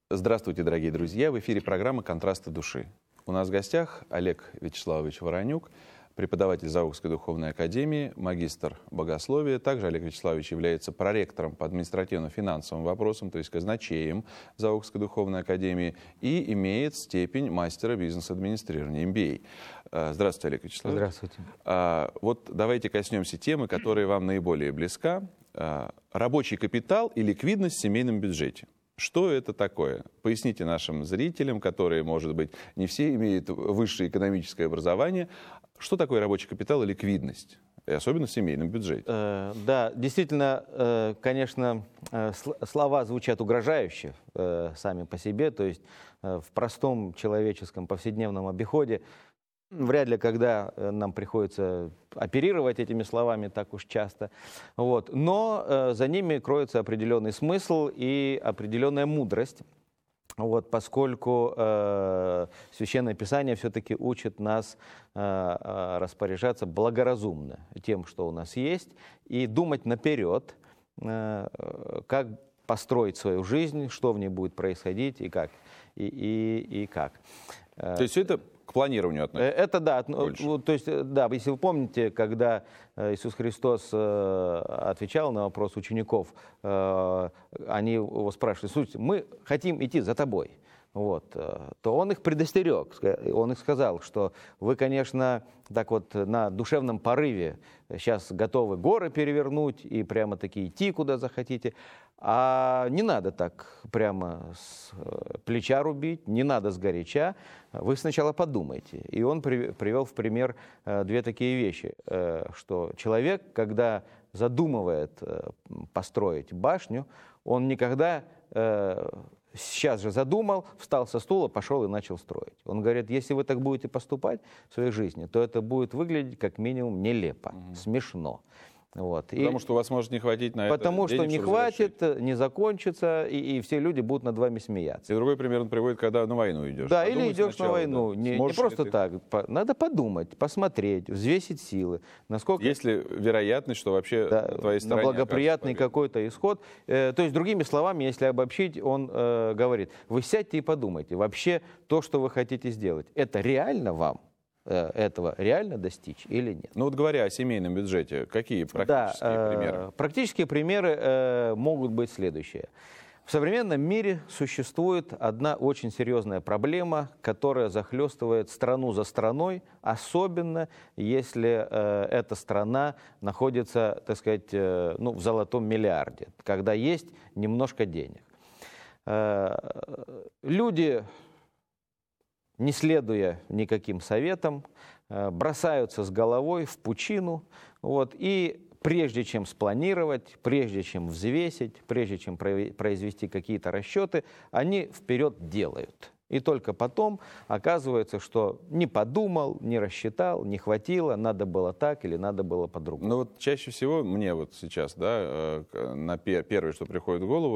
Здравствуйте, дорогие друзья! В эфире программа «Контрасты души». У нас в гостях Олег Вячеславович Воронюк, преподаватель Заокской духовной академии, магистр богословия. Также Олег Вячеславович является проректором по административно-финансовым вопросам, то есть казначеем Заокской духовной академии, и имеет степень мастера бизнес-администрирования, MBA. Здравствуйте, Олег Вячеславович. Здравствуйте. Вот давайте коснемся темы, которая вам наиболее близка. Рабочий капитал и ликвидность в семейном бюджете. Что это такое? Поясните нашим зрителям, которые, может быть, не все имеют высшее экономическое образование, что такое рабочий капитал и ликвидность, и особенно в семейном бюджете. Да, действительно, конечно, слова звучат угрожающе сами по себе, то есть в простом человеческом повседневном обиходе вряд ли когда нам приходится оперировать этими словами так уж часто. Вот. Но за ними кроется определенный смысл и определенная мудрость. Вот, поскольку Священное Писание все-таки учит нас распоряжаться благоразумно тем, что у нас есть, и думать наперед, как построить свою жизнь, что в ней будет происходить и как. И как. То есть это к планированию относится? Это да. То есть, да, если вы помните, когда Иисус Христос отвечал на вопрос учеников, они его спрашивали: «Слушайте, мы хотим идти за тобой». Вот, то он их предостерег, он их сказал, что вы, конечно, так вот на душевном порыве сейчас готовы горы перевернуть и прямо-таки идти, куда захотите, а не надо так прямо с плеча рубить, не надо сгоряча, вы сначала подумайте. И он привел в пример две такие вещи, что человек, когда задумывает построить башню, он никогда... Сейчас же задумал, встал со стула, пошел и начал строить. Он говорит, если вы так будете поступать в своей жизни, то это будет выглядеть как минимум нелепо, смешно. Вот. Потому что у вас может не хватить на это денег, потому что не хватит, не закончится, и все люди будут над вами смеяться. И другой пример он приводит, когда на войну идешь. Да, или идешь сначала, на войну. Да. Не просто ты... так. Надо подумать, посмотреть, взвесить силы. Насколько... Есть ли вероятность, что вообще на твоей стороне... На благоприятный какой-то исход. То есть, другими словами, если обобщить, он говорит, вы сядьте и подумайте, вообще то, что вы хотите сделать, это реально вам? Этого реально достичь или нет. Ну вот говоря о семейном бюджете, какие практические примеры? Практические примеры могут быть следующие. В современном мире существует одна очень серьезная проблема, которая захлестывает страну за страной, особенно если эта страна находится, так сказать, в золотом миллиарде, когда есть немножко денег. Люди, не следуя никаким советам, бросаются с головой в пучину, вот, и прежде чем спланировать, прежде чем взвесить, прежде чем произвести какие-то расчеты, они вперед делают. И только потом оказывается, что не подумал, не рассчитал, не хватило, надо было так или надо было по-другому. Ну вот чаще всего мне вот сейчас, да, на первое, что приходит в голову,